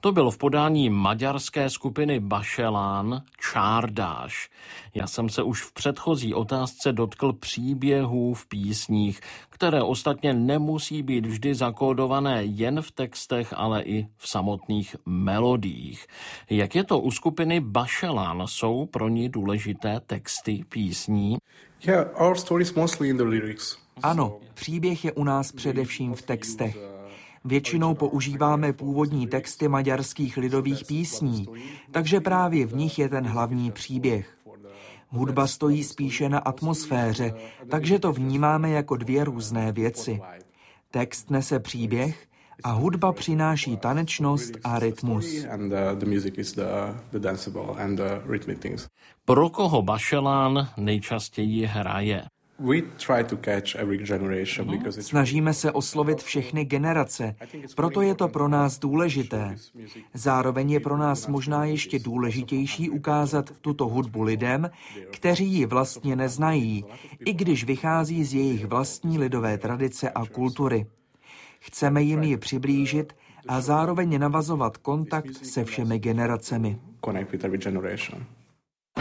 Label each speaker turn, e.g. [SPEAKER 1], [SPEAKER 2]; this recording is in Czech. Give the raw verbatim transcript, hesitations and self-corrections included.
[SPEAKER 1] To bylo v podání maďarské skupiny Bašelán Csárdáš. Já jsem se už v předchozí otázce dotkl příběhů v písních, které ostatně nemusí být vždy zakódované jen v textech, ale i v samotných melodiích. Jak je to u skupiny Bašelán? Jsou pro ní důležité texty písní?
[SPEAKER 2] Yeah, our story is mostly in the lyrics.
[SPEAKER 3] Ano, příběh je u nás především v textech. Většinou používáme původní texty maďarských lidových písní, takže právě v nich je ten hlavní příběh. Hudba stojí spíše na atmosféře, takže to vnímáme jako dvě různé věci. Text nese příběh a hudba přináší tanečnost a rytmus.
[SPEAKER 1] Pro koho Bašelán nejčastěji hraje?
[SPEAKER 3] Snažíme se oslovit všechny generace, proto je to pro nás důležité. Zároveň je pro nás možná ještě důležitější ukázat tuto hudbu lidem, kteří ji vlastně neznají, i když vychází z jejich vlastní lidové tradice a kultury. Chceme jim ji přiblížit a zároveň navazovat kontakt se všemi generacemi.